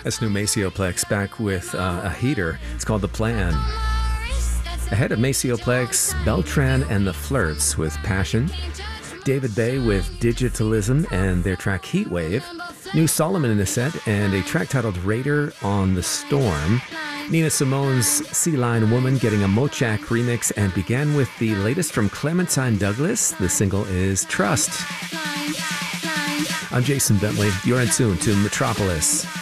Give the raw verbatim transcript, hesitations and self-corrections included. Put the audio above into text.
That's new Macioplex back with uh, a heater. It's called The Plan. Ahead of Macioplex, Beltran and the Flirts with Passion. David Bay with Digitalism and their track Heatwave. New Solomon in the set and a track titled Raider on the Storm. Nina Simone's Sea Lion Woman getting a Mochak remix and began with the latest from Clementine Douglas. The single is Trust. I'm Jason Bentley. You're in tune to Metropolis.